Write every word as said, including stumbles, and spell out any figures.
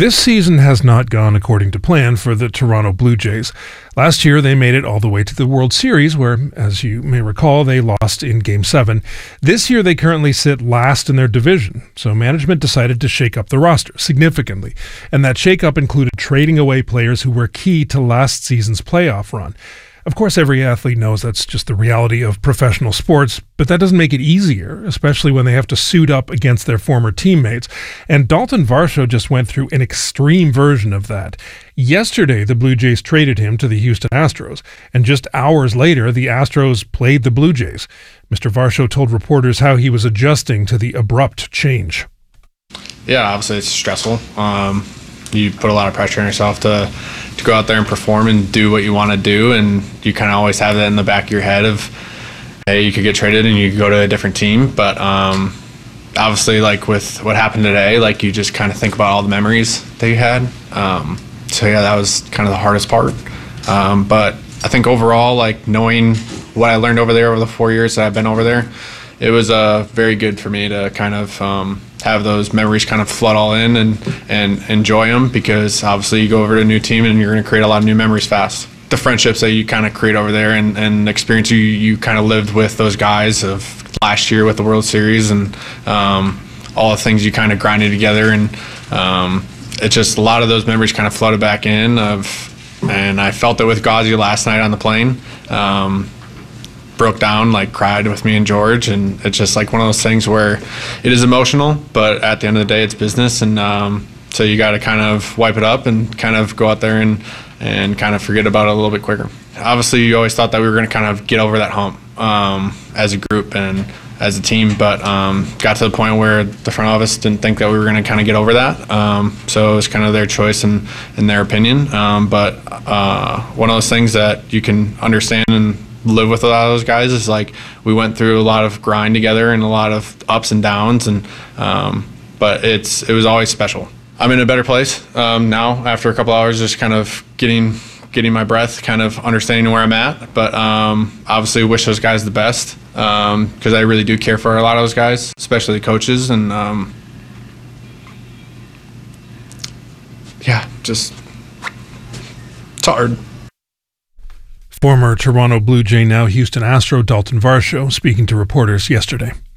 This season has not gone according to plan for the Toronto Blue Jays. Last year, they made it all the way to the World Series, where, as you may recall, they lost in Game seven. This year, they currently sit last in their division, so management decided to shake up the roster significantly, and that shakeup included trading away players who were key to last season's playoff run. Of course, every athlete knows that's just the reality of professional sports, but that doesn't make it easier, especially when they have to suit up against their former teammates. And Dalton Varsho just went through an extreme version of that. Yesterday, the Blue Jays traded him to the Houston Astros, and just hours later, the Astros played the Blue Jays. Mister Varsho told reporters how he was adjusting to the abrupt change. Yeah, obviously it's stressful. Um, you put a lot of pressure on yourself to to go out there and perform and do what you want to do, and you kind of always have that in the back of your head of, hey, you could get traded and you could go to a different team. But um, obviously, like with what happened today, like you just kind of think about all the memories that you had. Um, so yeah, that was kind of the hardest part. Um, but I think overall, like knowing what I learned over there over the four years that I've been over there, it was uh, very good for me to kind of um, have those memories kind of flood all in and, and enjoy them, because obviously you go over to a new team and you're going to create a lot of new memories fast. The friendships that you kind of create over there and, and the experience you, you kind of lived with those guys of last year with the World Series and um, all the things you kind of grinded together, and um, it's just a lot of those memories kind of flooded back in of, and I felt it with Gauzy last night on the plane. Um, broke down, like cried with me and George, and it's just like one of those things where it is emotional, but at the end of the day it's business, and um, so you got to kind of wipe it up and kind of go out there and and kind of forget about it a little bit quicker. Obviously you always thought that we were going to kind of get over that hump um, as a group and as a team, but um, got to the point where the front office didn't think that we were going to kind of get over that, um, so it was kind of their choice and, and their opinion, um, but uh, one of those things that you can understand and live with a lot of those guys is like we went through a lot of grind together and a lot of ups and downs, and um, but it's it was always special. I'm in a better place um, now after a couple hours, just kind of getting getting my breath, kind of understanding where I'm at. But um, obviously wish those guys the best, because um, I really do care for a lot of those guys, especially the coaches, and um, yeah, just it's hard. Former Toronto Blue Jay, now Houston Astro, Dalton Varsho, speaking to reporters yesterday.